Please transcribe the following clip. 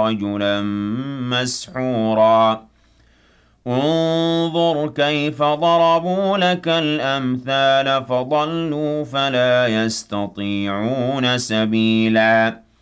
رجلا مسحورا انظر كيف ضربوا لك الأمثال فضلوا فلا يستطيعون سبيلا